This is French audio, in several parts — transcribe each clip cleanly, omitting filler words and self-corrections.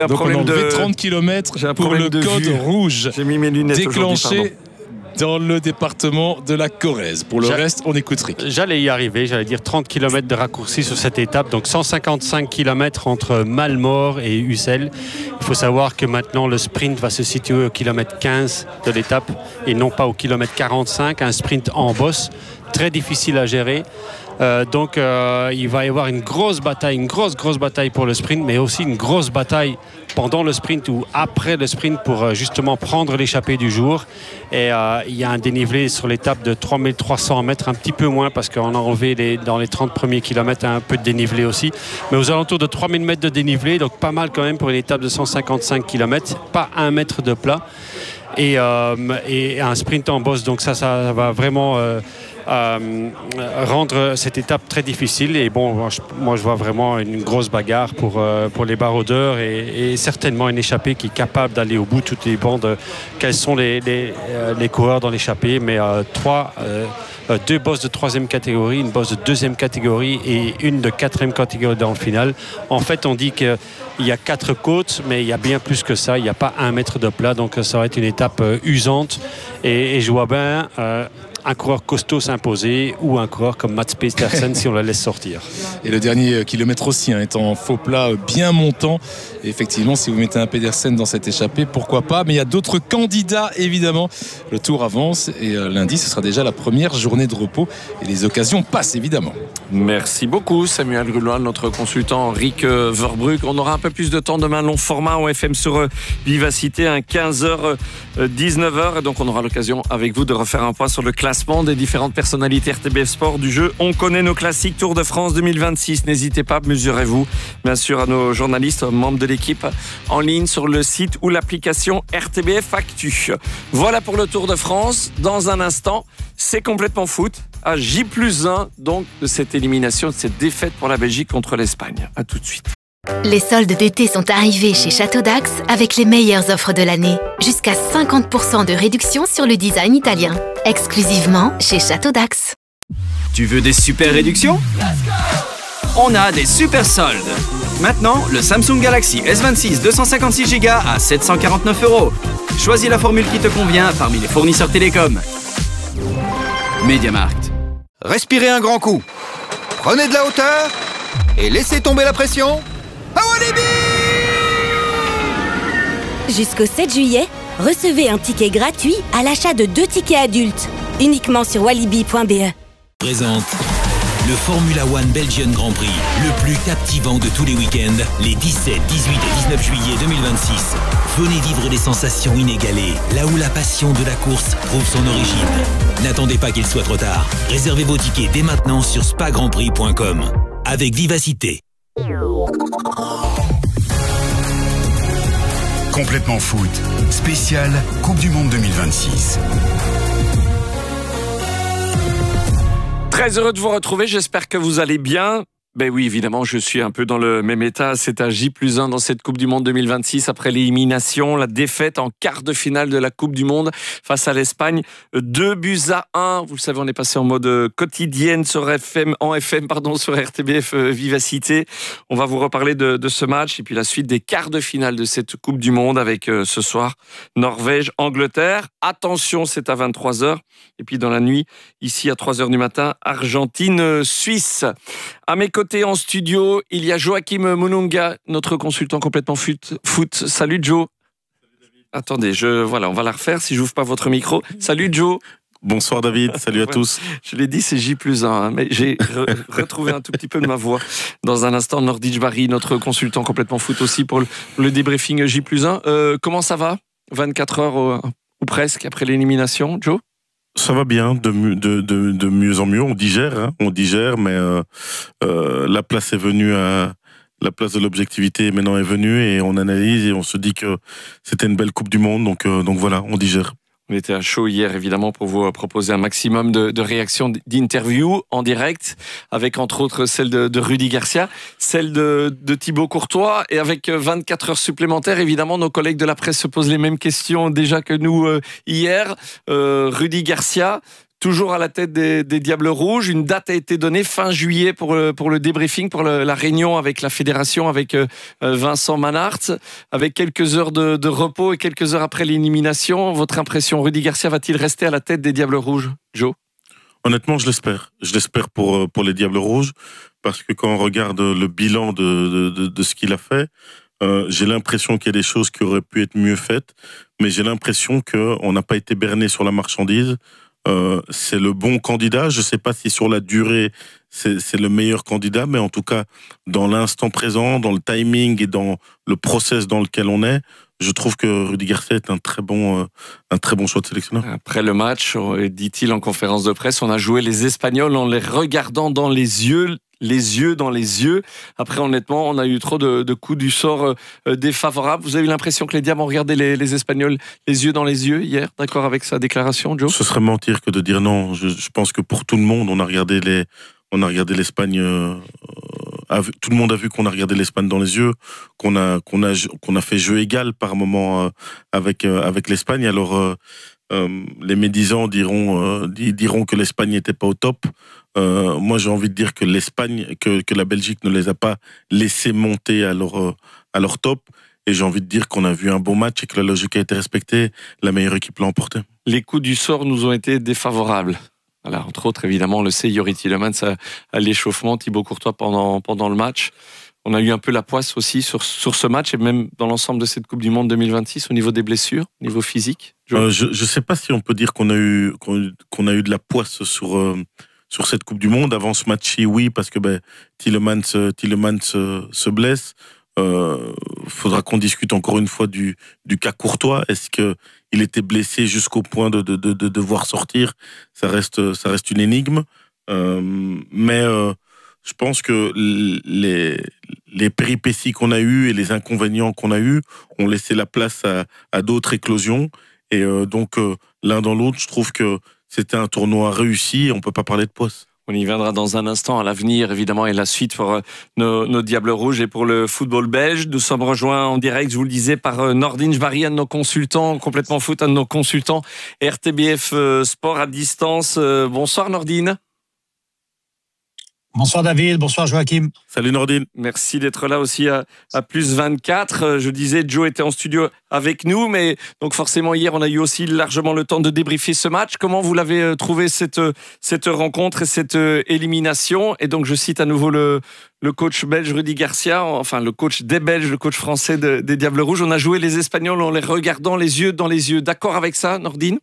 Donc on a enlevé 30 km pour le code rouge. J'ai mis mes lunettes déclenché dans le département de la Corrèze. Pour le reste, on écoute Rick. J'allais y arriver, j'allais dire 30 km de raccourci sur cette étape, donc 155 km entre Malmort et Ussel. Il faut savoir que maintenant le sprint va se situer au kilomètre 15 de l'étape et non pas au kilomètre 45, un sprint en bosse, très difficile à gérer. Donc il va y avoir une grosse bataille, une grosse bataille pour le sprint, mais aussi une grosse bataille pendant le sprint ou après le sprint pour justement prendre l'échappée du jour. Et il y a un dénivelé sur l'étape de 3300 mètres, un petit peu moins parce qu'on a enlevé dans les 30 premiers kilomètres un peu de dénivelé aussi. Mais aux alentours de 3000 mètres de dénivelé, donc pas mal quand même pour une étape de 155 km, pas un mètre de plat. Et un sprint en bosse, donc ça va vraiment rendre cette étape très difficile. Et bon, moi je vois vraiment une grosse bagarre pour les baroudeurs et certainement une échappée qui est capable d'aller au bout. Tout dépend de quels sont les coureurs dans l'échappée, mais deux bosses de 3e catégorie, une bosse de 2e catégorie et une de 4e catégorie dans le final. En fait, on dit qu'il y a 4 côtes, mais il y a bien plus que ça. Il n'y a pas 1 mètre de plat, donc ça va être une étape usante. Et je vois bien un coureur costaud s'imposer ou un coureur comme Mats Pedersen si on la laisse sortir. Et le dernier kilomètre aussi est en faux plat bien montant. Et effectivement, si vous mettez un Pedersen dans cette échappée, pourquoi pas. Mais il y a d'autres candidats, évidemment. Le Tour avance et lundi, ce sera déjà la première journée de repos. Et les occasions passent, évidemment. Merci beaucoup, Samuel Grulois, notre consultant Rick Verbrugge. On aura un peu plus de temps demain, long format en FM sur Vivacité, 15h, 19h. Et donc, on aura l'occasion avec vous de refaire un point sur le classement des différentes personnalités RTBF Sport du jeu. On connaît nos classiques Tour de France 2026. N'hésitez pas, mesurez-vous, bien sûr, à nos journalistes, membres de l'équipe, en ligne sur le site ou l'application RTBF Actu. Voilà pour le Tour de France. Dans un instant, c'est complètement foot. À J+1, donc, de cette élimination, de cette défaite pour la Belgique contre l'Espagne. À tout de suite. Les soldes d'été sont arrivés chez Château d'Ax avec les meilleures offres de l'année. Jusqu'à 50% de réduction sur le design italien. Exclusivement chez Château d'Ax. Tu veux des super réductions ? On a des super soldes. Maintenant, le Samsung Galaxy S26 256Go à 749 €. Choisis la formule qui te convient parmi les fournisseurs télécoms. MediaMarkt. Respirez un grand coup. Prenez de la hauteur et laissez tomber la pression. Jusqu'au 7 juillet, recevez un ticket gratuit à l'achat de 2 tickets adultes, uniquement sur walibi.be. Présente le Formula One Belgian Grand Prix, le plus captivant de tous les week-ends, les 17, 18 et 19 juillet 2026. Venez vivre des sensations inégalées, là où la passion de la course trouve son origine. N'attendez pas qu'il soit trop tard. Réservez vos tickets dès maintenant sur spagrandprix.com. Avec Vivacité. Complètement foot, spécial Coupe du Monde 2026. Très heureux de vous retrouver, j'espère que vous allez bien. Ben oui, évidemment, je suis un peu dans le même état. C'est un J+1 dans cette Coupe du Monde 2026 après l'élimination, la défaite en quart de finale de la Coupe du Monde face à l'Espagne. 2-1. Vous le savez, on est passé en mode quotidienne sur FM, sur RTBF Vivacité. On va vous reparler de ce match et puis la suite des quarts de finale de cette Coupe du Monde avec ce soir Norvège-Angleterre. Attention, c'est à 23h. Et puis dans la nuit, ici à 3h du matin, Argentine-Suisse. À mes côtés en studio, il y a Joachim Mununga, notre consultant complètement foot. Salut Joe. Attendez, on va la refaire si j'ouvre pas votre micro. Salut Joe. Bonsoir David, salut à tous. Je l'ai dit, c'est J+1, mais j'ai retrouvé un tout petit peu de ma voix. Dans un instant, Nordich Barry, notre consultant complètement foot aussi pour le débriefing J+1. Comment ça va ? 24 heures ou presque après l'élimination, Joe ? Ça va bien, de mieux en mieux. On digère, mais la place est venue la place de l'objectivité maintenant est venue et on analyse et on se dit que c'était une belle Coupe du Monde, donc voilà, on digère. On était à chaud hier, évidemment, pour vous proposer un maximum de réactions, d'interviews en direct, avec entre autres celle de Rudy Garcia, celle de Thibaut Courtois, et avec 24 heures supplémentaires, évidemment, nos collègues de la presse se posent les mêmes questions déjà que nous hier. Rudy Garcia, toujours à la tête des Diables Rouges. Une date a été donnée fin juillet pour le débriefing, pour la réunion avec la fédération, avec Vincent Manhart, avec quelques heures de repos et quelques heures après l'élimination. Votre impression, Rudy Garcia va-t-il rester à la tête des Diables Rouges, Joe? Honnêtement, je l'espère. Je l'espère pour les Diables Rouges, parce que quand on regarde le bilan de ce qu'il a fait, j'ai l'impression qu'il y a des choses qui auraient pu être mieux faites, mais j'ai l'impression qu'on n'a pas été berné sur la marchandise. C'est le bon candidat. Je ne sais pas si sur la durée, c'est le meilleur candidat, mais en tout cas, dans l'instant présent, dans le timing et dans le process dans lequel on est, je trouve que Rudy Garcia est un très bon choix de sélectionneur. Après le match, dit-il en conférence de presse, on a joué les Espagnols en les regardant dans les yeux dans les yeux. Après, honnêtement, on a eu trop de coups du sort défavorables. Vous avez eu l'impression que les Diables ont regardé les Espagnols les yeux dans les yeux hier? D'accord avec sa déclaration, Joe? Ce serait mentir que de dire non. Je pense que pour tout le monde, on a regardé l'Espagne. Tout le monde a vu qu'on a regardé l'Espagne dans les yeux, qu'on a fait jeu égal par moment avec l'Espagne. Alors les médisants diront que l'Espagne n'était pas au top. Moi, j'ai envie de dire que que la Belgique ne les a pas laissés monter à leur top. Et j'ai envie de dire qu'on a vu un bon match et que la logique a été respectée. La meilleure équipe l'a emporté. Les coups du sort nous ont été défavorables. Voilà, entre autres, évidemment, on le sait, Yuri Tielemans à l'échauffement, Thibaut Courtois pendant le match. On a eu un peu la poisse aussi sur ce match et même dans l'ensemble de cette Coupe du Monde 2026 au niveau des blessures, au niveau physique. Je sais pas si on peut dire qu'on a eu de la poisse sur cette Coupe du Monde. Avant ce match-ci, oui, parce que Tielemans se blesse. Faudra qu'on discute encore une fois du cas Courtois. Est-ce qu'il était blessé jusqu'au point de devoir sortir? Ça reste une énigme. Mais je pense que les péripéties qu'on a eues et les inconvénients qu'on a eus ont laissé la place à d'autres éclosions. Et donc, l'un dans l'autre, je trouve que c'était un tournoi réussi et on peut pas parler de poisse. On y viendra dans un instant à l'avenir, évidemment, et la suite pour nos Diables Rouges et pour le football belge. Nous sommes rejoints en direct, je vous le disais, par Nordine Jbari, un de nos consultants, complètement foot, un de nos consultants, RTBF Sport à distance. Bonsoir Nordine. Bonsoir David, bonsoir Joachim. Salut Nordine. Merci d'être là aussi à plus 24. Je disais, Joe était en studio avec nous, mais donc forcément hier on a eu aussi largement le temps de débriefer ce match. Comment vous l'avez trouvé cette rencontre et cette élimination? Et donc je cite à nouveau le coach belge Rudy Garcia, enfin le coach des Belges, le coach français des Diables Rouges. On a joué les Espagnols en les regardant les yeux dans les yeux. D'accord avec ça, Nordine?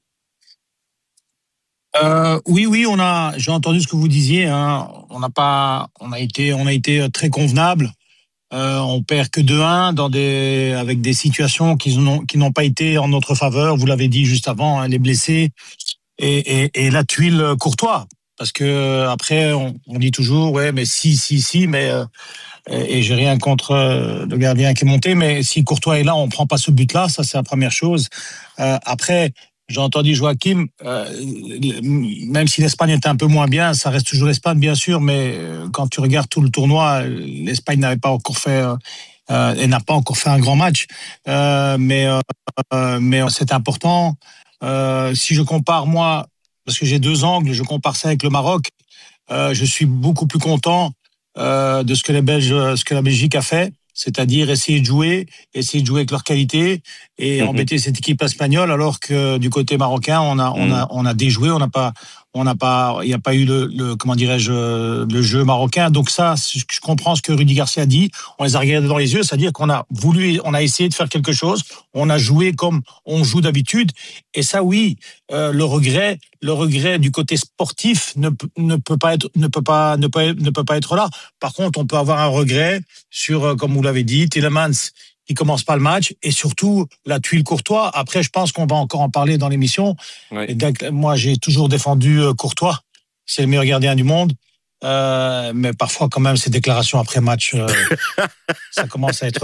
Oui, j'ai entendu ce que vous disiez. Hein. On a été très convenable. On perd que 2-1 avec des situations qui n'ont pas été en notre faveur. Vous l'avez dit juste avant, hein, les blessés et la tuile Courtois. Parce que après, on dit toujours, ouais, mais si, mais et j'ai rien contre le gardien qui est monté, mais si Courtois est là, on prend pas ce but-là. Ça, c'est la première chose. Après. J'ai entendu Joachim, même si l'Espagne était un peu moins bien, ça reste toujours l'Espagne bien sûr, mais quand tu regardes tout le tournoi, l'Espagne n'avait pas encore fait et n'a pas encore fait un grand match, mais c'est important. Si je compare moi, parce que j'ai deux angles, je compare ça avec le Maroc, je suis beaucoup plus content de ce que la Belgique a fait. C'est-à-dire essayer de jouer avec leur qualité et embêter cette équipe espagnole, alors que du côté marocain, on a déjoué, il n'y a pas eu le jeu marocain. Donc ça, je comprends ce que Rudy Garcia a dit. On les a regardés dans les yeux, c'est-à-dire qu'on a essayé de faire quelque chose. On a joué comme on joue d'habitude. Et ça, oui, le regret du côté sportif ne peut pas être là. Par contre, on peut avoir un regret sur, comme vous l'avez dit, Tielemans, qui commence pas le match, et surtout la tuile Courtois. Après, je pense qu'on va encore en parler dans l'émission. Oui. Et donc, moi, j'ai toujours défendu Courtois. C'est le meilleur gardien du monde. Mais parfois, quand même, ces déclarations après match, ça commence à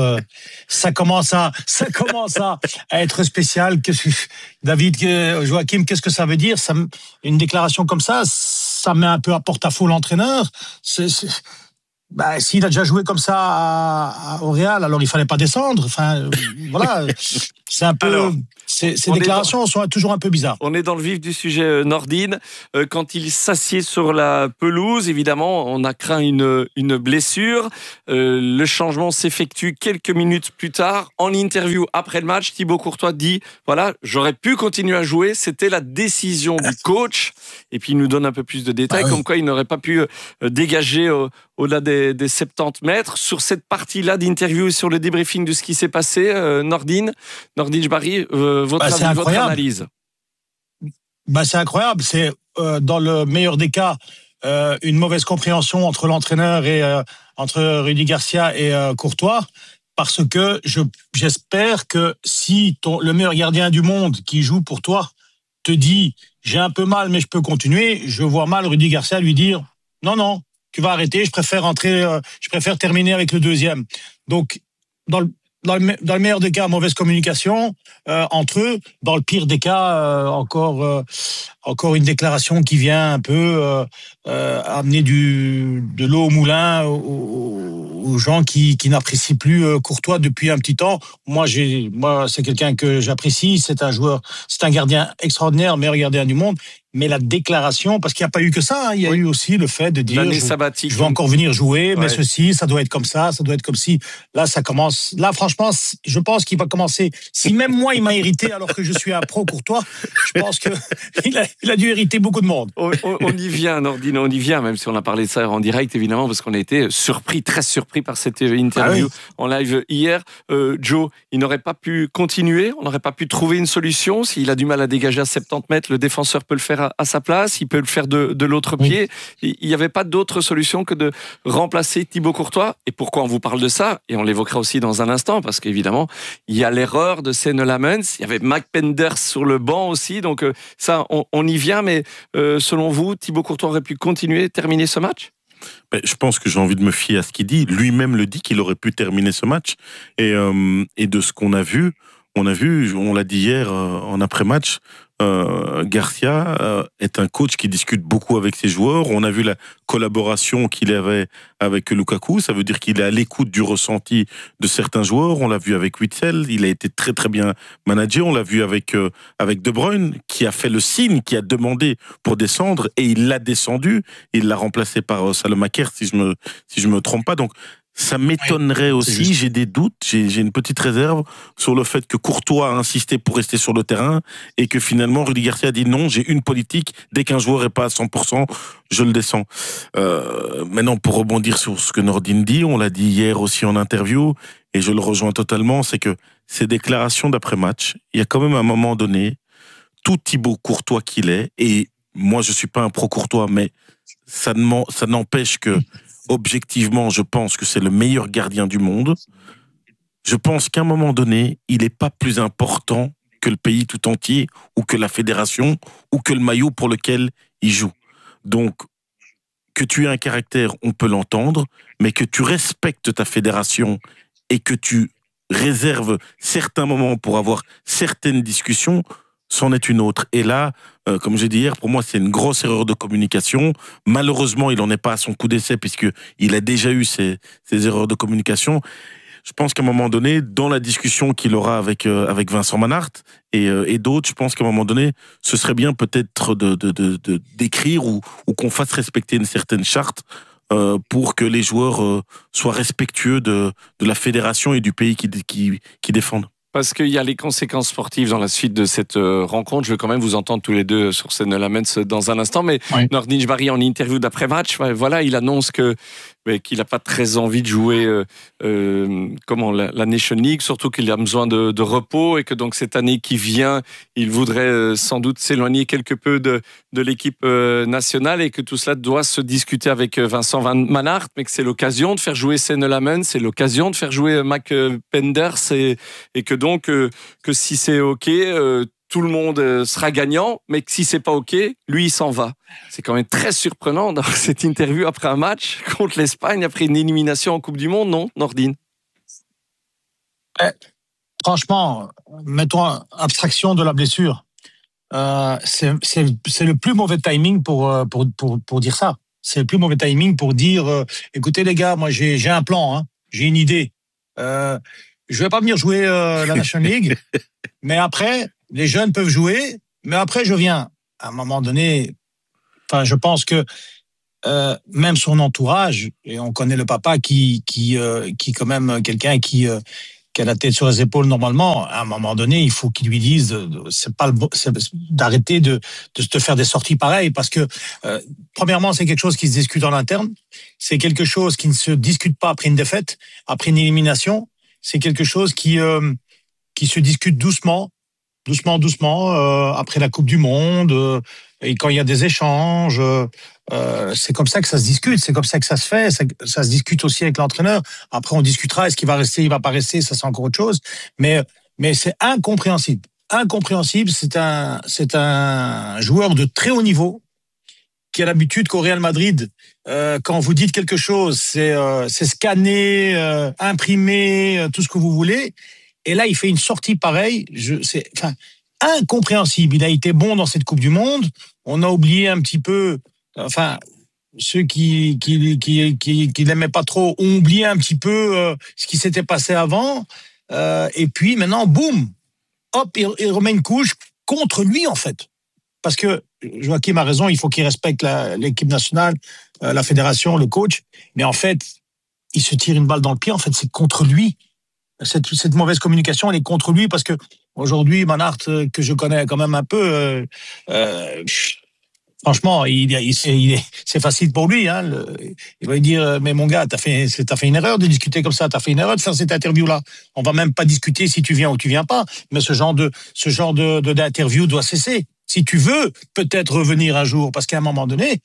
être spécial. David, Joachim, qu'est-ce que ça veut dire? Une déclaration comme ça met un peu à porte-à-faux l'entraîneur. S'il a déjà joué comme ça au Real, alors il fallait pas descendre. Enfin, voilà. c'est un peu. Alors, ces déclarations sont toujours un peu bizarres. On est dans le vif du sujet, Nordine. Quand il s'assied sur la pelouse, évidemment, on a craint une blessure. Le changement s'effectue quelques minutes plus tard. En interview après le match, Thibaut Courtois dit « Voilà, j'aurais pu continuer à jouer. C'était la décision du coach. » Et puis, il nous donne un peu plus de détails, comme quoi il n'aurait pas pu dégager au-delà des 70 mètres. Sur cette partie-là d'interview, sur le débriefing de ce qui s'est passé, Nordine Jbari, votre avis, votre analyse. C'est incroyable. C'est dans le meilleur des cas une mauvaise compréhension entre l'entraîneur et entre Rudy Garcia et Courtois, parce que j'espère que si le meilleur gardien du monde qui joue pour toi te dit j'ai un peu mal mais je peux continuer, je vois mal Rudy Garcia lui dire non, tu vas arrêter, je préfère terminer avec le deuxième. Donc dans le meilleur des cas, mauvaise communication entre eux. Dans le pire des cas, encore une déclaration qui vient un peu amener de l'eau au moulin aux gens qui n'apprécient plus Courtois depuis un petit temps. Moi, c'est quelqu'un que j'apprécie. C'est un gardien extraordinaire, meilleur gardien du monde. Mais la déclaration, parce qu'il n'y a pas eu que ça, il y a eu aussi le fait de dire je vais encore venir jouer, mais ceci, ça doit être comme ça doit être comme ci. Là, ça commence. Là, franchement, je pense qu'il va commencer. Si même moi, il m'a irrité alors que je suis un pro Courtois, je pense que il a dû irriter beaucoup de monde. On y vient, Nordine, on y vient, même si on a parlé de ça en direct, évidemment, parce qu'on a été très surpris par cette interview en live hier. Joe, il n'aurait pas pu continuer, on n'aurait pas pu trouver une solution. S'il a du mal à dégager à 70 mètres, le défenseur peut le faire à sa place, il peut le faire de l'autre pied. Il n'y avait pas d'autre solution que de remplacer Thibaut Courtois. Et pourquoi on vous parle de ça? Et on l'évoquera aussi dans un instant, parce qu'évidemment, il y a l'erreur de Senne Lammens, il y avait Mac Penders sur le banc aussi, donc ça, on y vient, mais selon vous, Thibaut Courtois aurait pu continuer, terminer ce match? Je pense que j'ai envie de me fier à ce qu'il dit. Lui-même le dit qu'il aurait pu terminer ce match. Et de ce qu'on a vu, on l'a dit hier en après-match, Garcia est un coach qui discute beaucoup avec ses joueurs. On a vu la collaboration qu'il avait avec Lukaku. Ça veut dire qu'il est à l'écoute du ressenti de certains joueurs. On l'a vu avec Witsel. Il a été très très bien managé. On l'a vu avec De Bruyne, qui a fait le signe, qui a demandé pour descendre et il l'a descendu. Il l'a remplacé par Salemaker, si je me trompe pas. Donc ça m'étonnerait aussi, j'ai des doutes, j'ai une petite réserve sur le fait que Courtois a insisté pour rester sur le terrain et que finalement Rudy Garcia a dit non, j'ai une politique, dès qu'un joueur n'est pas à 100%, je le descends. Maintenant, pour rebondir sur ce que Nordine dit, on l'a dit hier aussi en interview, et je le rejoins totalement, c'est que ces déclarations d'après-match, il y a quand même un moment donné, tout Thibaut Courtois qu'il est, et moi je suis pas un pro-Courtois, mais ça n'empêche que objectivement, je pense que c'est le meilleur gardien du monde. Je pense qu'à un moment donné, il n'est pas plus important que le pays tout entier, ou que la fédération, ou que le maillot pour lequel il joue. Donc, que tu aies un caractère, on peut l'entendre, mais que tu respectes ta fédération et que tu réserves certains moments pour avoir certaines discussions, c'en est une autre. Et là, comme j'ai dit hier, pour moi, c'est une grosse erreur de communication. Malheureusement, il n'en est pas à son coup d'essai, puisqu'il a déjà eu ces erreurs de communication. Je pense qu'à un moment donné, dans la discussion qu'il aura avec Vincent Manhart et d'autres, je pense qu'à un moment donné, ce serait bien peut-être d'écrire ou qu'on fasse respecter une certaine charte pour que les joueurs soient respectueux de la fédération et du pays qui défendent. Parce qu'il y a les conséquences sportives dans la suite de cette rencontre. Je veux quand même vous entendre tous les deux sur Senne Lammens dans un instant. Mais Nordine Jbari, en interview d'après-match, voilà, il annonce qu'il n'a pas très envie de jouer la Nation League, surtout qu'il a besoin de repos et que donc cette année qui vient, il voudrait sans doute s'éloigner quelque peu de l'équipe nationale et que tout cela doit se discuter avec Vincent Manhart, mais que c'est l'occasion de faire jouer Senne Lammens, c'est l'occasion de faire jouer Mac Penders et que donc que si c'est OK, tout le monde sera gagnant, mais que si c'est pas OK, lui il s'en va. C'est quand même très surprenant dans cette interview après un match contre l'Espagne, après une élimination en Coupe du Monde, non, Nordine? Franchement, mettons abstraction de la blessure. C'est le plus mauvais timing pour dire ça. C'est le plus mauvais timing pour dire écoutez les gars, moi j'ai un plan, j'ai une idée. je vais pas venir jouer la National League, mais après, les jeunes peuvent jouer, mais après, je viens. À un moment donné, enfin, je pense que même son entourage, et on connaît le papa qui quand même quelqu'un qui a la tête sur les épaules normalement. À un moment donné, il faut qu'il lui dise, c'est pas d'arrêter de te faire des sorties pareilles, parce que premièrement, c'est quelque chose qui se discute en interne. C'est quelque chose qui ne se discute pas après une défaite, après une élimination. C'est quelque chose qui se discute doucement, après la Coupe du Monde, et quand il y a des échanges. C'est comme ça que ça se discute, c'est comme ça que ça se fait, ça se discute aussi avec l'entraîneur. Après, on discutera, est-ce qu'il va rester, il va pas rester, ça c'est encore autre chose. Mais c'est incompréhensible. C'est un joueur de très haut niveau qui a l'habitude qu'au Real Madrid, quand vous dites quelque chose, c'est scanné, imprimé, tout ce que vous voulez. Et là, il fait une sortie pareille. C'est incompréhensible. Il a été bon dans cette Coupe du Monde. On a oublié un petit peu. Enfin, ceux qui l'aimaient pas trop ont oublié un petit peu ce qui s'était passé avant. Et puis maintenant, boum, hop, il remet une couche contre lui en fait. Parce que Joachim a raison, il faut qu'il respecte l'équipe nationale, la fédération, le coach. Mais en fait, il se tire une balle dans le pied. En fait, c'est contre lui. Cette mauvaise communication, elle est contre lui parce que aujourd'hui, Manhart, que je connais quand même un peu, franchement, c'est facile pour lui. Hein, il va lui dire, mais mon gars, t'as fait une erreur de discuter comme ça, t'as fait une erreur de faire cette interview-là. On va même pas discuter si tu viens ou tu viens pas. Mais ce genre d'interview doit cesser. Si tu veux peut-être revenir un jour, parce qu'à un moment donné,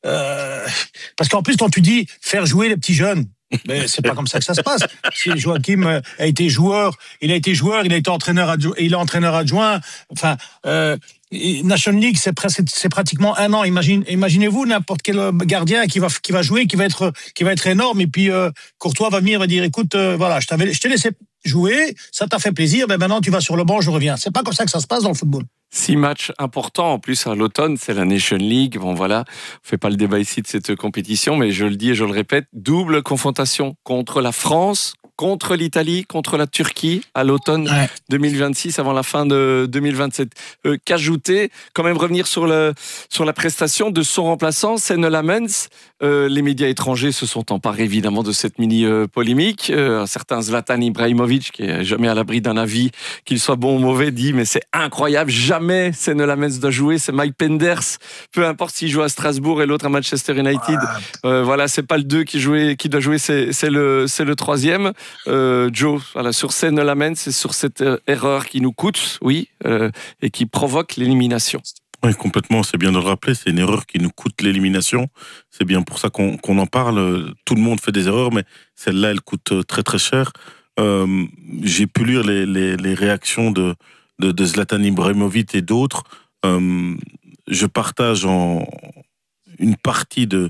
parce qu'en plus quand tu dis faire jouer les petits jeunes, mais c'est pas comme ça que ça se passe. Si Joachim a été joueur, il a été entraîneur adjoint, il est entraîneur adjoint. Enfin, National League, c'est pratiquement un an. Imaginez-vous n'importe quel gardien qui va jouer, qui va être énorme. Et puis Courtois va venir, va dire, écoute, voilà, je t'ai laissé jouer, ça t'a fait plaisir, mais maintenant tu vas sur le banc, je reviens. C'est pas comme ça que ça se passe dans le football. 6 matchs importants en plus à l'automne, c'est la Nation League. Bon voilà, on fait pas le débat ici de cette compétition, mais je le dis et je le répète, double confrontation contre la France, contre l'Italie, contre la Turquie à l'automne 2026 avant la fin de 2027. Qu'ajouter, quand même revenir sur la prestation de son remplaçant, Senne Lammens. Les médias étrangers se sont emparés évidemment de cette mini-polémique. Un certain Zlatan Ibrahimovic, qui est jamais à l'abri d'un avis, qu'il soit bon ou mauvais, dit mais c'est incroyable, jamais Senne Lammens doit jouer, c'est Mike Penders, peu importe s'il joue à Strasbourg et l'autre à Manchester United. Voilà, c'est pas le 2 qui doit jouer, c'est le 3e. Joe, voilà, sur Senne Lammens, c'est sur cette erreur qui nous coûte, oui, et qui provoque l'élimination. Oui, complètement, c'est bien de le rappeler, c'est une erreur qui nous coûte l'élimination. C'est bien pour ça qu'on en parle. Tout le monde fait des erreurs, mais celle-là, elle coûte très très cher. J'ai pu lire les réactions de Zlatan Ibrahimovic et d'autres. Je partage une partie de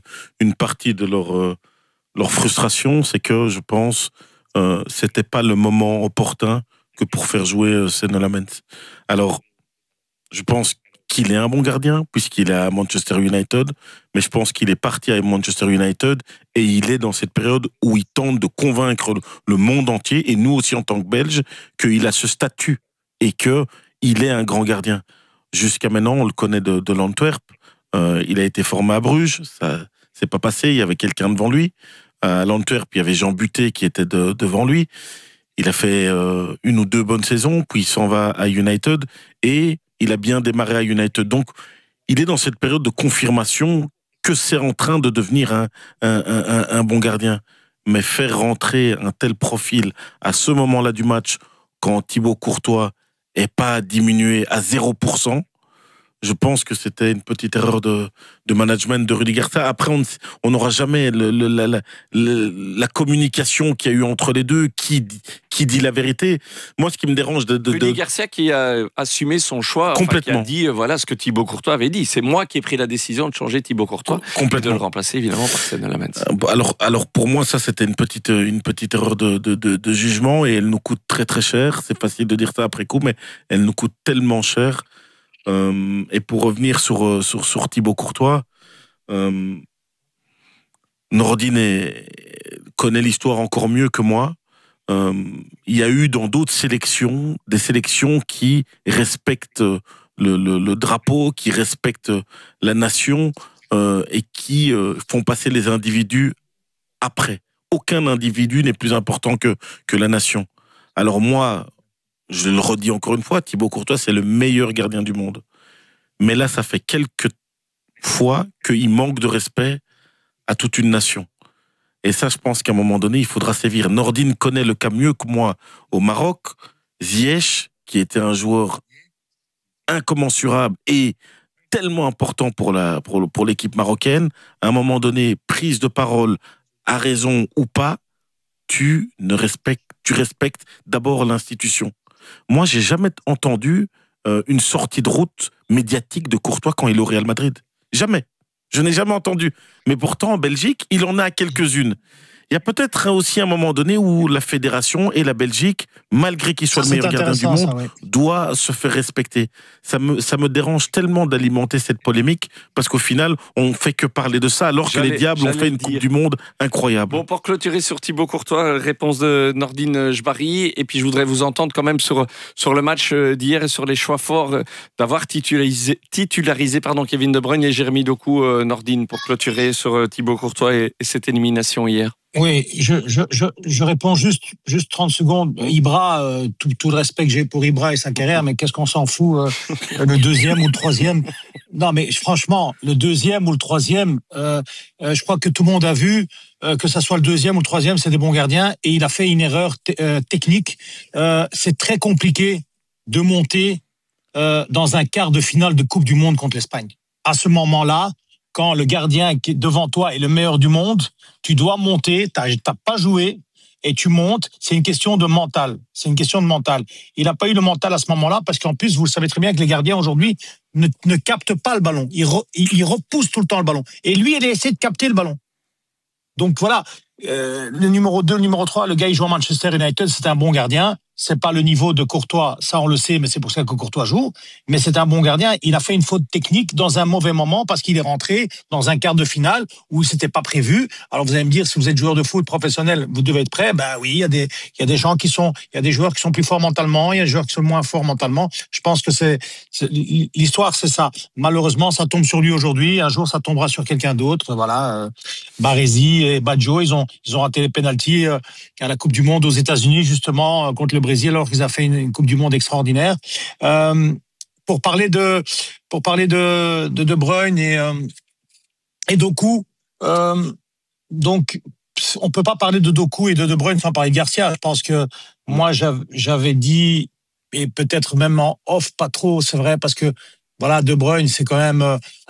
leur frustration, c'est que je pense c'était pas le moment opportun que pour faire jouer Senne Lammens. Alors, je pense qu'il est un bon gardien, puisqu'il est à Manchester United, mais je pense qu'il est parti à Manchester United et il est dans cette période où il tente de convaincre le monde entier, et nous aussi en tant que Belges, qu'il a ce statut et qu'il est un grand gardien. Jusqu'à maintenant, on le connaît de l'Antwerp. Il a été formé à Bruges, ça s'est pas passé, il y avait quelqu'un devant lui. À l'Antwerp, il y avait Jean Buté qui était devant lui. Il a fait 1 ou 2 bonnes saisons, puis il s'en va à United, et il a bien démarré à United. Donc, il est dans cette période de confirmation que c'est en train de devenir un bon gardien. Mais faire rentrer un tel profil à ce moment-là du match, quand Thibaut Courtois n'est pas diminué à 0%, je pense que c'était une petite erreur de management de Rudy Garcia. Après, on n'aura jamais la communication qu'il y a eu entre les deux, qui dit la vérité. Moi, ce qui me dérange Rudy Garcia qui a assumé son choix, complètement. Qui a dit voilà ce que Thibaut Courtois avait dit. C'est moi qui ai pris la décision de changer Thibaut Courtois et de le remplacer évidemment par Senne Lammens. Alors pour moi, ça c'était une petite erreur de jugement, et elle nous coûte très très cher. C'est facile de dire ça après coup, mais elle nous coûte tellement cher. Et pour revenir sur Thibaut Courtois, Nordine connaît l'histoire encore mieux que moi. il y a eu dans d'autres sélections des sélections qui respectent le drapeau, qui respectent la nation et qui font passer les individus après. Aucun individu n'est plus important que la nation. Alors moi, je le redis encore une fois, Thibaut Courtois, c'est le meilleur gardien du monde. Mais là, ça fait quelques fois qu'il manque de respect à toute une nation. Et ça, je pense qu'à un moment donné, il faudra sévir. Nordine connaît le cas mieux que moi au Maroc. Ziyech, qui était un joueur incommensurable et tellement important pour l'équipe marocaine, à un moment donné, prise de parole, à raison ou pas, tu respectes d'abord l'institution. Moi, j'ai jamais entendu une sortie de route médiatique de Courtois quand il est au Real Madrid. Jamais. Je n'ai jamais entendu. Mais pourtant, en Belgique, il en a quelques-unes. Il y a peut-être aussi un moment donné où la fédération et la Belgique, malgré qu'il soit le meilleur gardien du monde, doit se faire respecter. Ça me dérange tellement d'alimenter cette polémique parce qu'au final, on fait que parler de ça alors que les Diables ont fait une Coupe du Monde incroyable. Bon, pour clôturer sur Thibaut Courtois, réponse de Nordine Jbari. Et puis, je voudrais vous entendre quand même sur le match d'hier et sur les choix forts d'avoir titularisé Kevin De Bruyne et Jérémy Doku, Nordine, pour clôturer sur Thibaut Courtois et cette élimination hier. Oui, je réponds juste 30 secondes. Ibra, tout le respect que j'ai pour Ibra et sa carrière, mais qu'est-ce qu'on s'en fout, le deuxième ou le troisième? Non, mais franchement, le deuxième ou le troisième, je crois que tout le monde a vu que ça soit le deuxième ou le troisième, c'est des bons gardiens, et il a fait une erreur technique. C'est très compliqué de monter dans un quart de finale de Coupe du Monde contre l'Espagne. À ce moment-là, quand le gardien qui est devant toi est le meilleur du monde, tu dois monter, t'as pas joué et tu montes. C'est une question de mental. C'est une question de mental. Il n'a pas eu le mental à ce moment-là parce qu'en plus, vous le savez très bien que les gardiens aujourd'hui ne captent pas le ballon. Ils repoussent tout le temps le ballon. Et lui, il a essayé de capter le ballon. Donc voilà, le numéro 2, le numéro 3, le gars, il joue à Manchester United, c'est un bon gardien. C'est pas le niveau de Courtois, ça on le sait, mais c'est pour ça que Courtois joue. Mais c'est un bon gardien. Il a fait une faute technique dans un mauvais moment parce qu'il est rentré dans un quart de finale où c'était pas prévu. Alors vous allez me dire, si vous êtes joueur de foot professionnel, vous devez être prêt. Ben oui, il y a des joueurs qui sont plus forts mentalement, il y a des joueurs qui sont moins forts mentalement. Je pense que l'histoire, c'est ça. Malheureusement, ça tombe sur lui aujourd'hui. Un jour, ça tombera sur quelqu'un d'autre. Voilà, Baresi et Baggio, ils ont raté les pénaltys à la Coupe du Monde aux États-Unis justement contre le Brésil, alors qu'ils ont fait une Coupe du Monde extraordinaire. Pour parler de De Bruyne et Doku, donc on peut pas parler de Doku et de Bruyne sans parler de Garcia. Je pense que moi j'avais dit, et peut-être même en off, pas trop, c'est vrai, parce que voilà, De Bruyne c'est quand même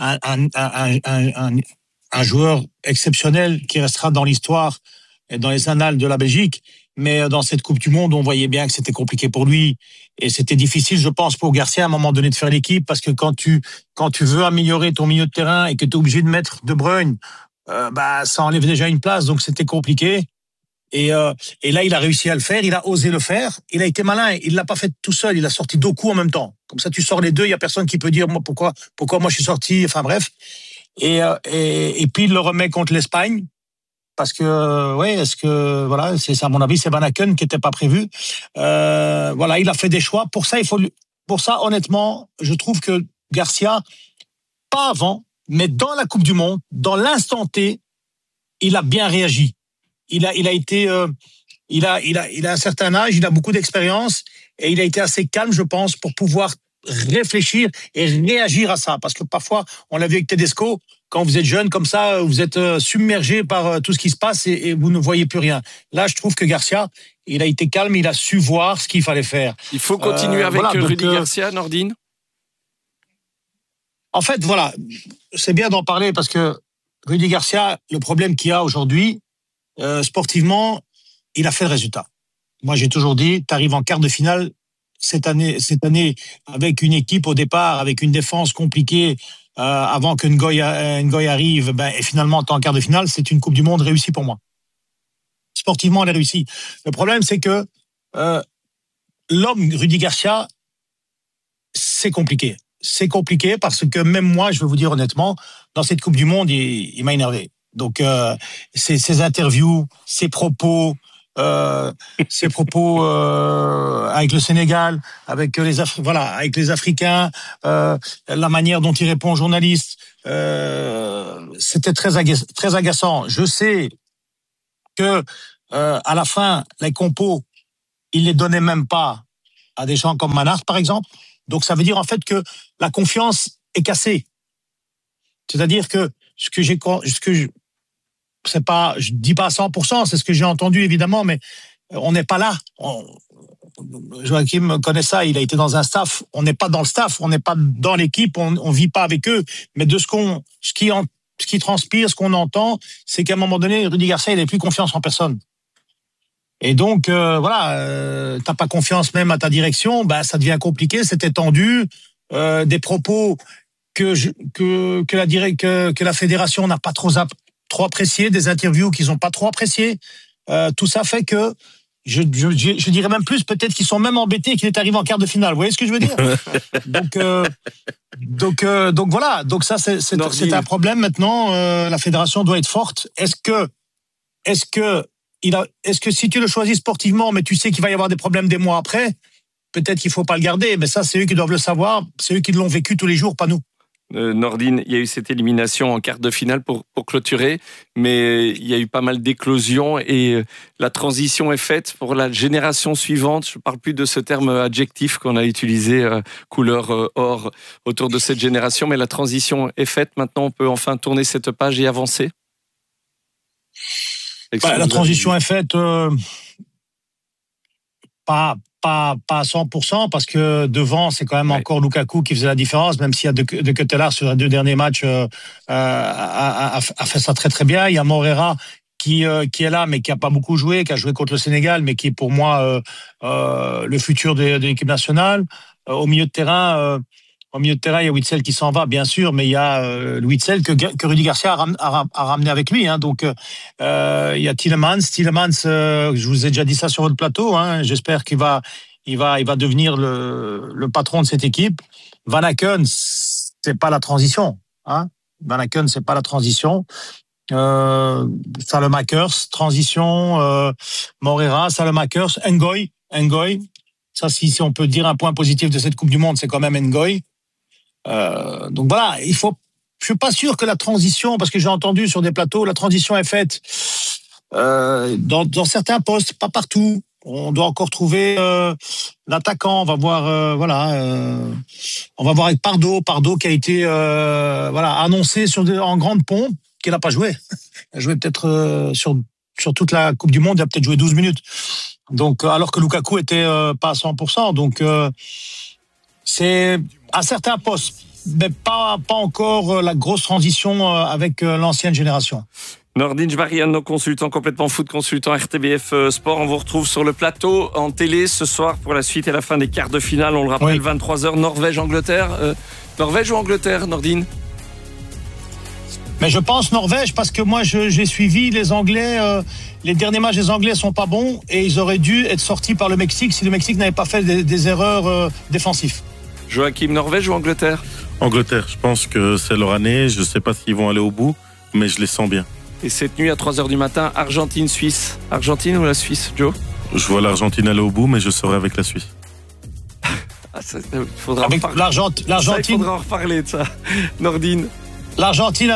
un joueur exceptionnel qui restera dans l'histoire et dans les annales de la Belgique. Mais dans cette Coupe du Monde, on voyait bien que c'était compliqué pour lui. Et c'était difficile, je pense, pour Garcia, à un moment donné, de faire l'équipe. Parce que quand tu veux améliorer ton milieu de terrain et que tu es obligé de mettre De Bruyne, ça enlève déjà une place. Donc, c'était compliqué. Et là, il a réussi à le faire. Il a osé le faire. Il a été malin. Il l'a pas fait tout seul. Il a sorti Doku en même temps. Comme ça, tu sors les deux. Il y a personne qui peut dire, moi, pourquoi moi, je suis sorti. Enfin, bref. Et puis, il le remet contre l'Espagne. Parce que, voilà, c'est à mon avis, c'est Van Aken qui n'était pas prévu. Voilà, il a fait des choix. Pour ça, honnêtement, je trouve que Garcia, pas avant, mais dans la Coupe du Monde, dans l'instant T, il a bien réagi. Il a un certain âge, il a beaucoup d'expérience et il a été assez calme, je pense, pour pouvoir réfléchir et réagir à ça. Parce que parfois, on l'a vu avec Tedesco, quand vous êtes jeune comme ça, vous êtes submergé par tout ce qui se passe et vous ne voyez plus rien. Là, je trouve que Garcia, il a été calme, il a su voir ce qu'il fallait faire. Il faut continuer avec Rudy Garcia, Nordine. En fait, voilà, c'est bien d'en parler parce que Rudy Garcia, le problème qu'il a aujourd'hui, sportivement, il a fait le résultat. Moi, j'ai toujours dit, tu arrives en quart de finale cette année, avec une équipe au départ, avec une défense compliquée, avant que Ngoy arrive, et finalement, tu es en quart de finale, c'est une Coupe du Monde réussie pour moi. Sportivement, elle est réussie. Le problème, c'est que l'homme Rudy Garcia, c'est compliqué. C'est compliqué parce que même moi, je vais vous dire honnêtement, dans cette Coupe du Monde, il m'a énervé. Donc, ses interviews, ses propos, ses propos avec le Sénégal, avec les Africains, la manière dont il répond aux journalistes, c'était très agaçant. Je sais que à la fin, les compos, il les donnait même pas à des gens comme Manhart, par exemple. Donc ça veut dire en fait que la confiance est cassée. C'est-à-dire que je dis pas à 100%, c'est ce que j'ai entendu évidemment, mais on n'est pas là. Joachim connaît ça, il a été dans un staff. On n'est pas dans le staff, on n'est pas dans l'équipe, on vit pas avec eux. Mais de ce qui transpire, ce qu'on entend, c'est qu'à un moment donné, Rudy Garcia, il n'a plus confiance en personne. Et donc t'as pas confiance même à ta direction, ça devient compliqué, c'était tendu, des propos que la fédération n'a pas trop apprécié, des interviews qu'ils ont pas trop appréciées. Tout ça fait que je dirais même plus, peut-être qu'ils sont même embêtés qu'il est arrivé en quart de finale. Vous voyez ce que je veux dire? Donc voilà. Donc ça c'est un problème maintenant. La fédération doit être forte. Est-ce que si tu le choisis sportivement, mais tu sais qu'il va y avoir des problèmes des mois après, peut-être qu'il faut pas le garder. Mais ça, c'est eux qui doivent le savoir. C'est eux qui l'ont vécu tous les jours, pas nous. Nordine, il y a eu cette élimination en quart de finale pour clôturer, mais il y a eu pas mal d'éclosions et la transition est faite pour la génération suivante. Je ne parle plus de ce terme adjectif qu'on a utilisé, couleur or, autour de cette génération, mais la transition est faite. Maintenant, on peut enfin tourner cette page et avancer. La transition est faite pas à 100%, parce que devant, c'est quand même encore Lukaku qui faisait la différence, même s'il y a De Ketelaere sur les 2 derniers matchs a fait ça très très bien. Il y a Moreira qui est là, mais qui a pas beaucoup joué, qui a joué contre le Sénégal, mais qui est pour moi le futur de l'équipe nationale. Au milieu de terrain, il y a Witsel qui s'en va, bien sûr, mais il y a le Witsel que Rudy Garcia a ramené avec lui. Donc, il y a Tielemans. Je vous ai déjà dit ça sur votre plateau. J'espère qu'il va devenir le patron de cette équipe. Van Aken, c'est pas la transition. Van Aken, c'est pas la transition. Salemakers, transition. Moreira, Salemakers, Ngoy. Ça, si on peut dire un point positif de cette Coupe du Monde, c'est quand même Ngoy. Donc voilà, je suis pas sûr que la transition, parce que j'ai entendu sur des plateaux, la transition est faite dans certains postes, pas partout. On doit encore trouver l'attaquant. On va voir, on va voir avec Pardo qui a été annoncé en grande pompe, qu'il n'a pas joué. Il a joué peut-être sur toute la Coupe du Monde, il a peut-être joué 12 minutes. Donc alors que Lukaku était pas à 100%. Donc c'est à certains postes, mais pas encore la grosse transition avec l'ancienne génération. Nordine Jbarian, nos consultants complètement foot, consultant RTBF Sport. On vous retrouve sur le plateau en télé ce soir pour la suite et la fin des quarts de finale. On le rappelle, 23h, Norvège-Angleterre. Norvège ou Angleterre, Nordine? Mais je pense Norvège, parce que moi j'ai suivi les Anglais. Les derniers matchs des Anglais sont pas bons et ils auraient dû être sortis par le Mexique si le Mexique n'avait pas fait des erreurs défensives. Joachim, Norvège ou Angleterre? Angleterre, je pense que c'est leur année. Je ne sais pas s'ils vont aller au bout, mais je les sens bien. Et cette nuit à 3h du matin, Argentine-Suisse. Argentine ou la Suisse, Joe? Je vois l'Argentine aller au bout, mais je serai avec la Suisse. Il faudra en reparler de ça. Nordine. L'Argentine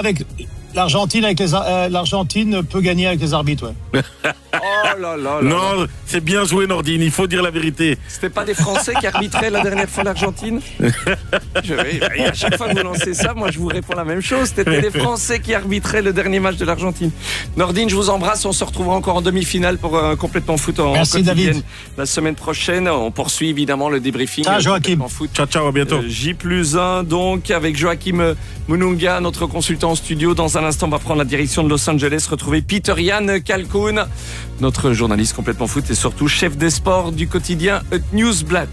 peut gagner avec les arbitres, ouais. Oh là là. Non, c'est bien joué, Nordine, il faut dire la vérité. C'était pas des Français qui arbitraient la dernière fois l'Argentine? À chaque fois que vous lancez ça, moi je vous réponds la même chose. C'était des Français qui arbitraient le dernier match de l'Argentine. Nordine, je vous embrasse. On se retrouvera encore en demi-finale pour complètement foot en Merci, quotidienne David. la semaine prochaine. On poursuit évidemment le débriefing. Ciao, Joachim. Ciao, à bientôt. J+1 donc avec Joachim Mununga, notre consultant en studio. Dans un instant, on va prendre la direction de Los Angeles, retrouver Peter-Jan Kalkoun, notre journaliste complètement foot et surtout chef des sports du quotidien Newsblad.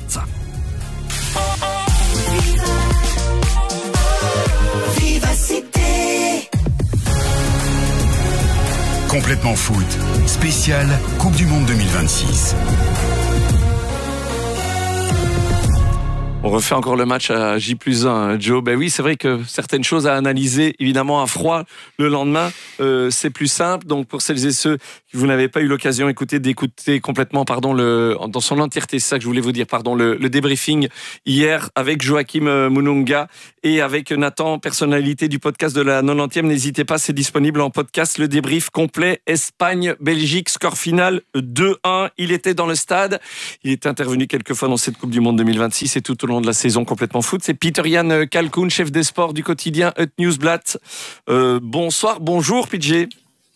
Complètement foot, spécial Coupe du Monde 2026. On refait encore le match à J+1, Joe. Ben oui, c'est vrai que certaines choses à analyser, évidemment, à froid le lendemain, c'est plus simple. Donc, pour celles et ceux qui vous n'avez pas eu l'occasion d'écouter complètement, dans son entièreté, c'est ça que je voulais vous dire, le débriefing hier avec Joachim Mununga et avec Nathan, personnalité du podcast de la 90e. N'hésitez pas, c'est disponible en podcast, le débrief complet. Espagne-Belgique, score final 2-1. Il était dans le stade. Il est intervenu quelques fois dans cette Coupe du Monde 2026 et tout au long de la saison complètement foot. C'est Pieter-Jan Kalkoen, chef des sports du quotidien Het Nieuwsblad. Bonjour PJ.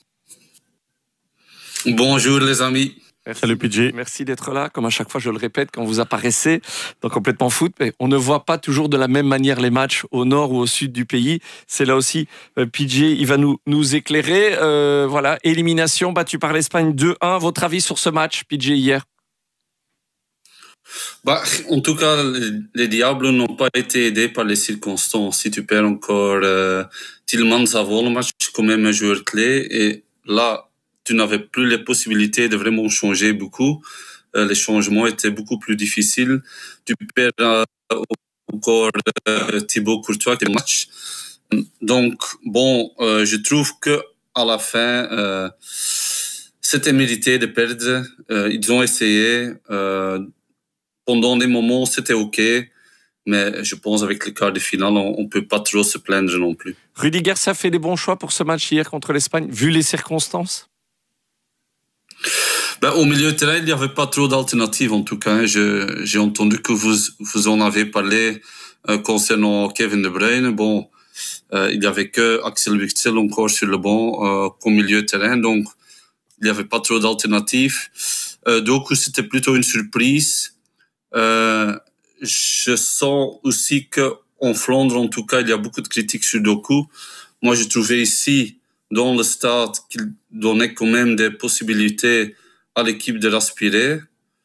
Bonjour les amis. Salut PJ. Merci d'être là. Comme à chaque fois, je le répète, quand vous apparaissez dans Complètement Foot, on ne voit pas toujours de la même manière les matchs au nord ou au sud du pays. C'est là aussi, PJ, il va nous éclairer. Voilà, élimination battue par l'Espagne 2-1. Votre avis sur ce match, PJ, hier? En tout cas, les Diables n'ont pas été aidés par les circonstances. Si tu perds encore Tielemans avant le match, quand même un joueur clé. Et là, tu n'avais plus les possibilités de vraiment changer beaucoup. Les changements étaient beaucoup plus difficiles. Tu perds encore Thibaut Courtois qui est le match. Donc, je trouve que à la fin, c'était mérité de perdre. Ils ont essayé. Pendant des moments, c'était OK. Mais je pense qu'avec le quart de finale, on ne peut pas trop se plaindre non plus. Rudy Garcia fait des bons choix pour ce match hier contre l'Espagne, vu les circonstances? Au milieu de terrain, il n'y avait pas trop d'alternatives en tout cas. J'ai entendu que vous en avez parlé concernant Kevin De Bruyne. Il n'y avait que Axel Witsel encore sur le banc comme milieu de terrain. Donc, il n'y avait pas trop d'alternatives. Donc, c'était plutôt une surprise. Je sens aussi qu'en Flandre, en tout cas, il y a beaucoup de critiques sur Doku. Moi, je trouvais ici, dans le stade, qu'il donnait quand même des possibilités à l'équipe de respirer.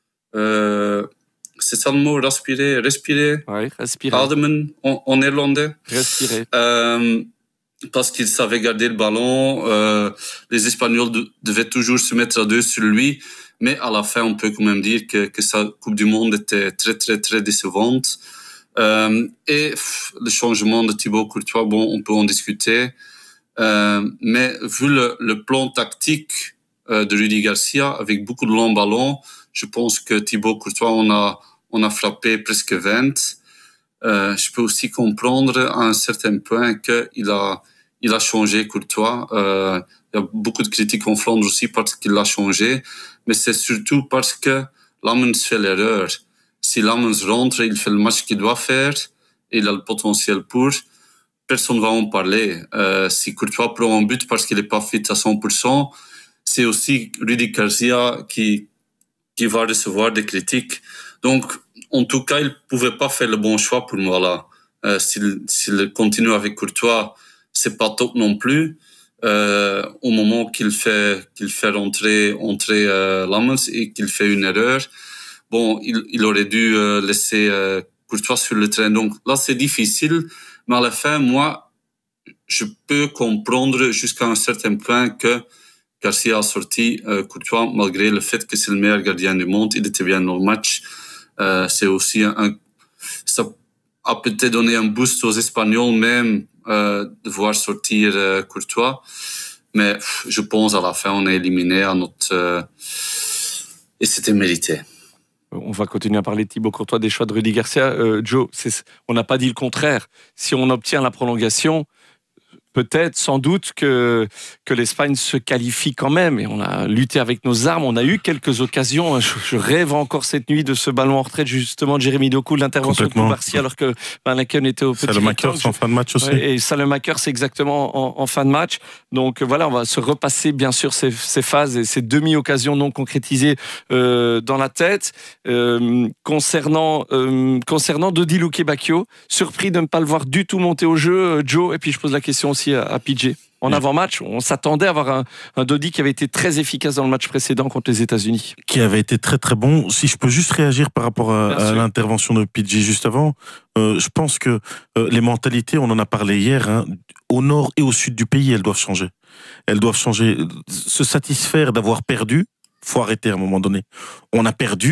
C'est ça le mot, respirer? Oui, respirer. Ademen en néerlandais. Respirer. Parce qu'il savait garder le ballon. Les Espagnols devaient toujours se mettre à deux sur lui. Mais à la fin, on peut quand même dire que sa Coupe du Monde était très, très, très décevante. Et le changement de Thibaut Courtois, on peut en discuter. Mais vu le plan tactique de Rudy Garcia, avec beaucoup de longs ballons, je pense que Thibaut Courtois, on a frappé presque 20. Je peux aussi comprendre à un certain point qu'il a changé Courtois. Il y a beaucoup de critiques en Flandre aussi parce qu'il l'a changé. Mais c'est surtout parce que Lammens fait l'erreur. Si Lammens rentre, il fait le match qu'il doit faire, et il a le potentiel pour, personne ne va en parler. Si Courtois prend un but parce qu'il n'est pas fit à 100%, c'est aussi Rudy Garcia qui va recevoir des critiques. Donc, en tout cas, il ne pouvait pas faire le bon choix pour moi là. S'il continue avec Courtois, c'est pas top non plus. Au moment qu'il fait rentrer Lammens et qu'il fait une erreur, il aurait dû laisser Courtois sur le terrain. Donc là, c'est difficile, mais à la fin, moi, je peux comprendre jusqu'à un certain point que Garcia a sorti Courtois, malgré le fait que c'est le meilleur gardien du monde. Il était bien dans le match. C'est aussi ça a peut-être donné un boost aux Espagnols même de voir sortir Courtois. Mais je pense à la fin, on est éliminé à notre... et c'était mérité. On va continuer à parler de Thibaut Courtois, des choix de Rudy Garcia. Joe, on n'a pas dit le contraire. Si on obtient la prolongation, peut-être, sans doute, que l'Espagne se qualifie quand même. Et on a lutté avec nos armes. On a eu quelques occasions. Je rêve encore cette nuit de ce ballon en retraite, justement, de Jérémy Doku, l'intervention de Koubarsi, alors que Van Aken était au petit Salemaker, c'est en fin de match aussi. Et Salemaker, c'est exactement en fin de match. Donc voilà, on va se repasser, bien sûr, ces phases et ces demi-occasions non concrétisées dans la tête. Concernant Dodi Luque-Bacchio, surpris de ne pas le voir du tout monter au jeu, Joe. Et puis je pose la question aussi à PJ. En avant-match, on s'attendait à avoir un Dodi qui avait été très efficace dans le match précédent contre les États-Unis. Qui avait été très très bon. Si je peux juste réagir par rapport à l'intervention de PJ juste avant, je pense que les mentalités, on en a parlé hier, au nord et au sud du pays, elles doivent changer. Elles doivent changer. Se satisfaire d'avoir perdu, faut arrêter à un moment donné. On a perdu,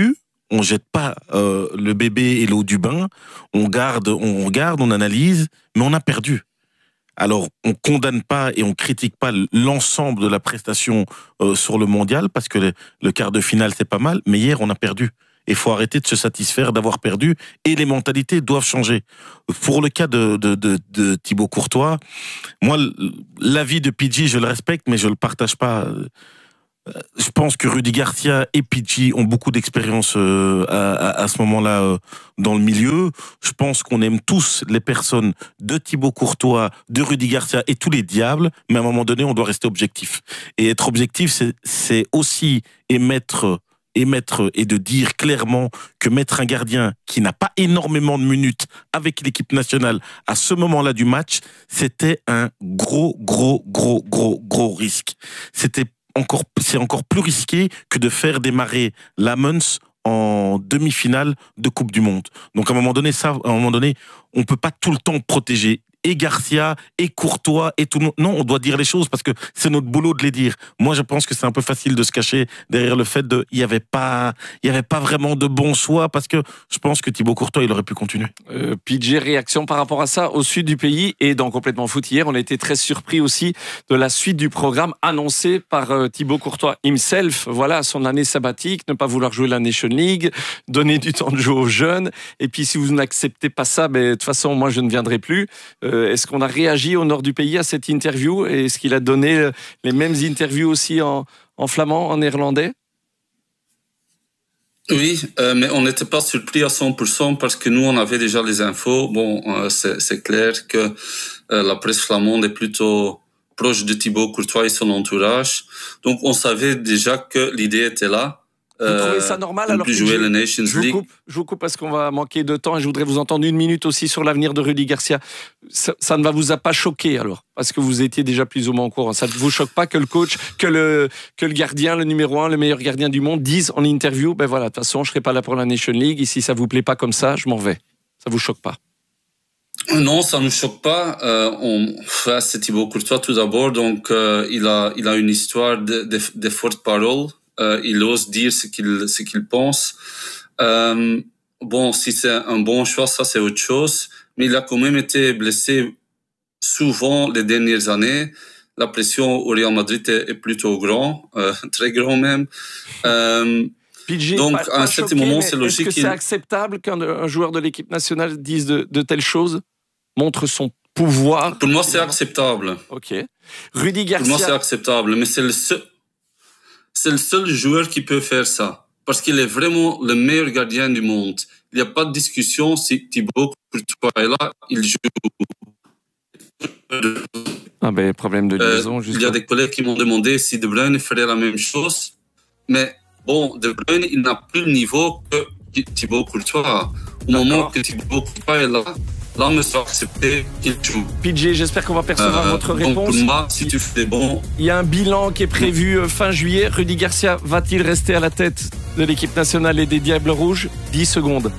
on jette pas le bébé et l'eau du bain, on regarde, on analyse, mais on a perdu. Alors, on condamne pas et on critique pas l'ensemble de la prestation sur le mondial, parce que le quart de finale, c'est pas mal, mais hier, on a perdu. Il faut arrêter de se satisfaire d'avoir perdu, et les mentalités doivent changer. Pour le cas de Thibaut Courtois, moi, l'avis de Pidgey, je le respecte, mais je le partage pas. Je pense que Rudy Garcia et Pidgey ont beaucoup d'expérience à ce moment-là dans le milieu. Je pense qu'on aime tous les personnes de Thibaut Courtois, de Rudy Garcia et tous les diables, mais à un moment donné, on doit rester objectif. Et être objectif, c'est aussi émettre et de dire clairement que mettre un gardien qui n'a pas énormément de minutes avec l'équipe nationale à ce moment-là du match, c'était un gros risque. C'est encore plus risqué que de faire démarrer Lamens en demi-finale de Coupe du Monde. Donc à un moment donné, on peut pas tout le temps protéger et Garcia, et Courtois, et tout le monde. Non, on doit dire les choses parce que c'est notre boulot de les dire. Moi, je pense que c'est un peu facile de se cacher derrière le fait il y avait pas vraiment de bon choix, parce que je pense que Thibaut Courtois, il aurait pu continuer. Pidgey, réaction par rapport à ça au sud du pays et dans Complètement Foot hier, on a été très surpris aussi de la suite du programme annoncé par Thibaut Courtois himself. Voilà, son année sabbatique, ne pas vouloir jouer la Nation League, donner du temps de jeu aux jeunes. Et puis, si vous n'acceptez pas ça, de toute façon, moi, je ne viendrai plus. Est-ce qu'on a réagi au nord du pays à cette interview? Est-ce qu'il a donné les mêmes interviews aussi en flamand, en néerlandais? Oui, mais on n'était pas surpris à 100% parce que nous, on avait déjà les infos. Bon, c'est clair que la presse flamande est plutôt proche de Thibaut Courtois et son entourage. Donc, on savait déjà que l'idée était là. Vous trouvez ça normal alors que jouer la Nations League. Je vous coupe parce qu'on va manquer de temps et je voudrais vous entendre une minute aussi sur l'avenir de Rudy Garcia. Ça ne vous a pas choqué alors, parce que vous étiez déjà plus ou moins au courant. Ça ne vous choque pas que le coach, que le gardien, le numéro 1, le meilleur gardien du monde, dise en interview, voilà, de toute façon, je serai pas là pour la Nation League et si ça vous plaît pas comme ça, je m'en vais. Ça vous choque pas? Non, ça ne nous choque pas. C'est Thibaut Courtois tout d'abord, donc il a une histoire de fortes paroles. Il ose dire ce qu'il pense. Bon, si c'est un bon choix, ça c'est autre chose. Mais il a quand même été blessé souvent les dernières années. La pression au Real Madrid est plutôt grand, très grand même. Pidgey, donc à un certain moment, c'est logique. Est-ce que c'est acceptable qu'un joueur de l'équipe nationale dise de telles choses, montre son pouvoir? Pour moi, c'est acceptable. Ok. Rudy Garcia. Pour moi, c'est acceptable, mais c'est le seul joueur qui peut faire ça. Parce qu'il est vraiment le meilleur gardien du monde. Il n'y a pas de discussion si Thibaut Courtois est là, il joue. Problème de liaison. Il y a des collègues qui m'ont demandé si De Bruyne ferait la même chose. Mais bon, De Bruyne, il n'a plus le niveau que Thibaut Courtois. Au moment que Thibaut Courtois est là, me sera accepté qu'il joue. Pidgey, j'espère qu'on va percevoir votre réponse. Donc pour moi, si tu fais bon... Il y a un bilan qui est prévu fin juillet. Rudy Garcia va-t-il rester à la tête de l'équipe nationale et des Diables Rouges? 10 secondes.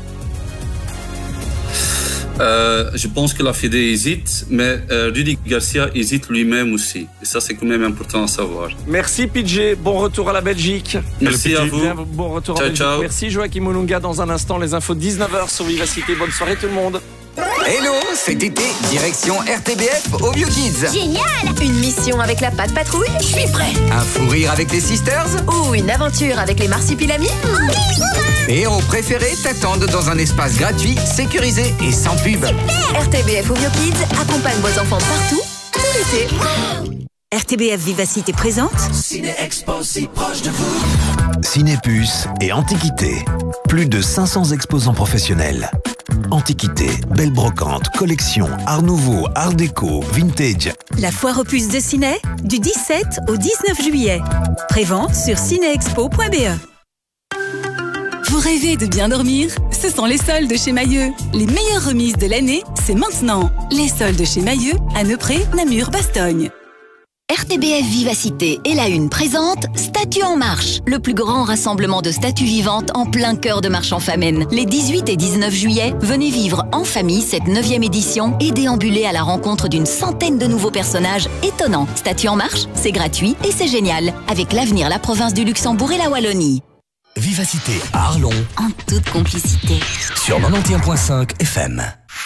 Je pense que la Fédé hésite, mais Rudy Garcia hésite lui-même aussi. Et ça, c'est quand même important à savoir. Merci Pidgey, bon retour à la Belgique. Merci à vous. Bon retour à la Belgique. Ciao. Merci Joachim Olunga. Dans un instant, les infos 19h sur Vivacité. Bonne soirée tout le monde. Hello, cet été, direction RTBF au Vieux Kids. Génial! Une mission avec la Patte Patrouille? Je suis prêt! Un fou rire avec les Sisters? Ou une aventure avec les Marsupilamis? Mes héros préférés t'attendent dans un espace gratuit, sécurisé et sans pub. Super! RTBF au Vieux Kids accompagne vos enfants partout, tout l'été. RTBF Vivacité présente Ciné-Expo si proche de vous. Cinépuce et Antiquité. Plus de 500 exposants professionnels. Antiquité, belle brocante, collection, art nouveau, art déco, vintage. La foire aux puces de Ciné, du 17 au 19 juillet. Prévente sur cinéexpo.be. Vous rêvez de bien dormir? Ce sont les soldes chez Mailleux. Les meilleures remises de l'année, c'est maintenant. Les soldes chez Mailleux, à Neupré, Namur, Bastogne. RTBF Vivacité et la Une présente Statues en marche, le plus grand rassemblement de statues vivantes en plein cœur de Marche-en-Famenne. Les 18 et 19 juillet, venez vivre en famille cette 9e édition et déambuler à la rencontre d'une centaine de nouveaux personnages étonnants. Statues en marche, c'est gratuit et c'est génial. Avec l'avenir, la province du Luxembourg et la Wallonie. Vivacité. Vivacité à Arlon. En toute complicité. Sur 91.5 FM.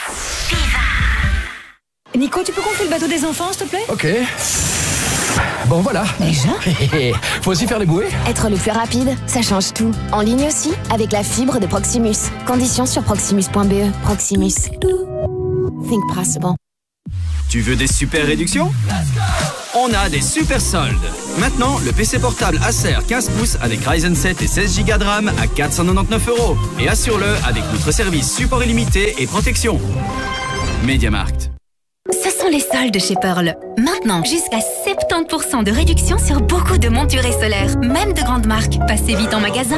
Nico, tu peux gonfler le bateau des enfants, s'il te plaît? Ok. Bon, voilà. Déjà? Faut aussi faire les bouées. Être le plus rapide, ça change tout. En ligne aussi, avec la fibre de Proximus. Conditions sur proximus.be. Proximus. Think possible. Tu veux des super réductions? On a des super soldes. Maintenant, le PC portable Acer 15 pouces avec Ryzen 7 et 16 Go de RAM à 499 €. Et assure-le avec notre service support illimité et protection. MediaMarkt. Ce sont les soldes chez Pearl. Maintenant, jusqu'à 70% de réduction sur beaucoup de montures solaires, même de grandes marques. Passez vite en magasin.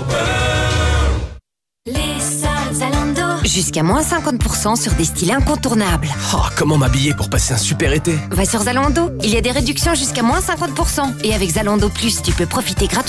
Les soldes Zalando. Jusqu'à moins 50% sur des styles incontournables. Oh, comment m'habiller pour passer un super été? Va sur Zalando. Il y a des réductions jusqu'à moins 50%. Et avec Zalando Plus, tu peux profiter gratuitement